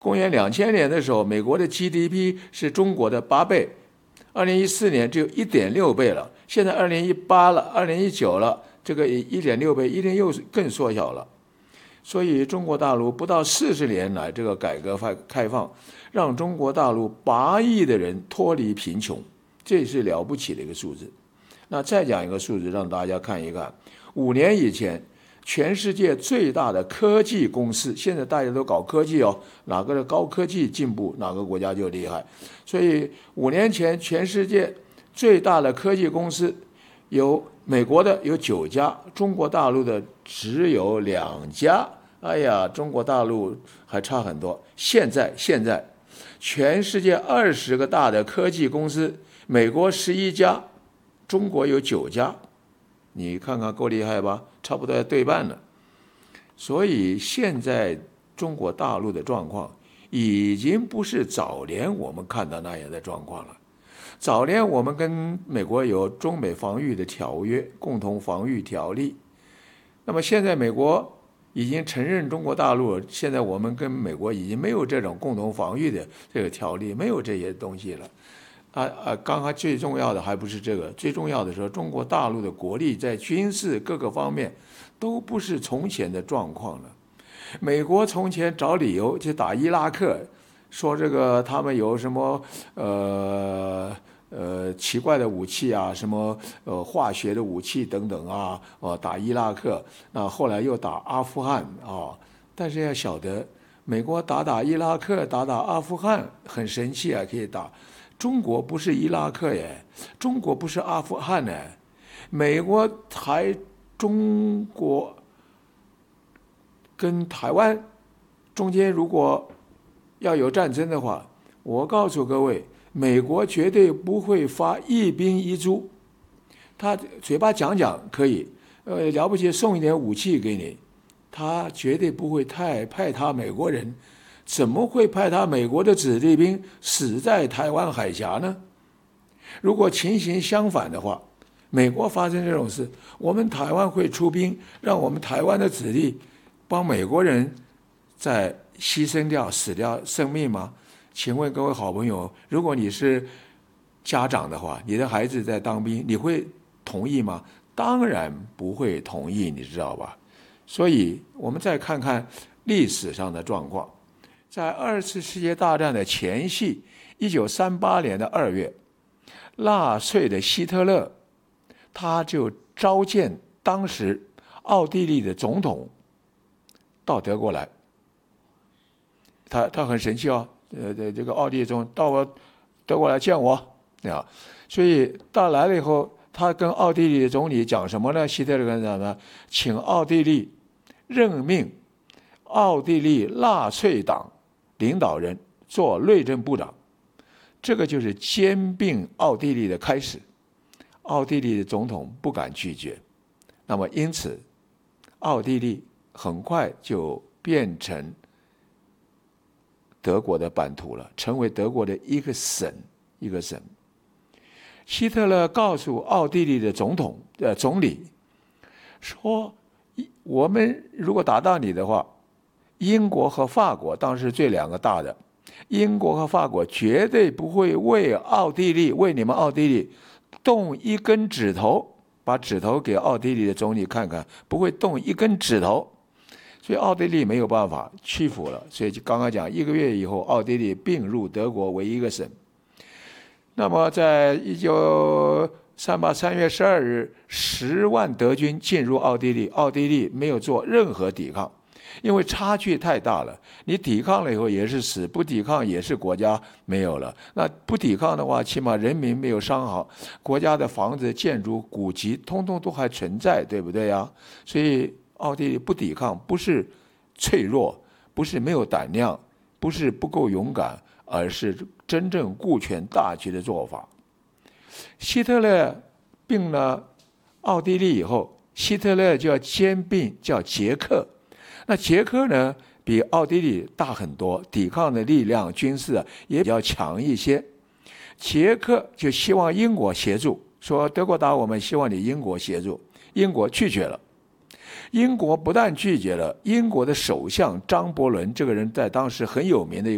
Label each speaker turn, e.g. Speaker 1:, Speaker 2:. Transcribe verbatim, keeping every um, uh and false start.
Speaker 1: 公元两千年的时候，美国的 G D P 是中国的八倍，二零一四年只有一点六倍了，现在二零一八了，二零一九了，这个一点六倍一定又更缩小了。所以中国大陆不到四十年来，这个改革开放让中国大陆八亿的人脱离贫穷，这是了不起的一个数字。那再讲一个数字让大家看一看，五年以前全世界最大的科技公司，现在大家都搞科技哦，哪个的高科技进步，哪个国家就厉害。所以五年前全世界最大的科技公司有美国的有九家，中国大陆的只有两家。哎呀，中国大陆还差很多。现在现在全世界二十个大的科技公司，美国十一家，中国有九家，你看看够厉害吧？差不多要对半了。所以现在中国大陆的状况已经不是早年我们看到那样的状况了。早年我们跟美国有中美防御的条约，共同防御条例。那么现在美国已经承认中国大陆，现在我们跟美国已经没有这种共同防御的这个条例，没有这些东西了。啊啊！刚才最重要的还不是这个，最重要的是中国大陆的国力在军事各个方面都不是从前的状况了。美国从前找理由去打伊拉克，说这个他们有什么呃呃奇怪的武器啊，什么呃化学的武器等等啊，哦打伊拉克，那后来又打阿富汗啊。但是要晓得，美国打打伊拉克，打打阿富汗很神气啊，可以打。中国不是伊拉克耶，中国不是阿富汗耶，美国台中国跟台湾中间如果要有战争的话，我告诉各位，美国绝对不会发一兵一卒，他嘴巴讲讲可以，呃，了不起送一点武器给你，他绝对不会太派他美国人。怎么会派他美国的子弟兵死在台湾海峡呢？如果情形相反的话，美国发生这种事，我们台湾会出兵，让我们台湾的子弟帮美国人再牺牲掉、死掉生命吗？请问各位好朋友，如果你是家长的话，你的孩子在当兵，你会同意吗？当然不会同意，你知道吧？所以我们再看看历史上的状况。在二次世界大战的前夕，一九三八年的二月，纳粹的希特勒他就召见当时奥地利的总统到德国来。他他很神气哦，呃，这个奥地利总统到我德国来见我啊，所以到来了以后，他跟奥地利的总理讲什么呢？希特勒跟他讲呢，请奥地利任命奥地利纳粹党领导人做内政部长，这个就是兼并奥地利的开始。奥地利的总统不敢拒绝，那么因此，奥地利很快就变成德国的版图了，成为德国的一个省，一个省。希特勒告诉奥地利的总统、呃总理说，我们如果打到你的话，英国和法国当时最两个大的，英国和法国绝对不会为奥地利为你们奥地利动一根指头，把指头给奥地利的总理看看，不会动一根指头。所以奥地利没有办法屈服了，所以就刚刚讲一个月以后，奥地利并入德国为一个省。那么在一九三八三月十二日，十万德军进入奥地利，奥地利没有做任何抵抗。因为差距太大了，你抵抗了以后也是死，不抵抗也是国家没有了。那不抵抗的话，起码人民没有伤好，国家的房子、建筑、古籍，通通都还存在，对不对呀？所以奥地利不抵抗，不是脆弱，不是没有胆量，不是不够勇敢，而是真正顾全大局的做法。希特勒并了奥地利以后，希特勒就要兼并叫捷克。那捷克呢，比奥地利大很多，抵抗的力量、军事啊也比较强一些。捷克就希望英国协助，说德国打我们，希望你英国协助。英国拒绝了。英国不但拒绝了，英国的首相张伯伦这个人在当时很有名的一个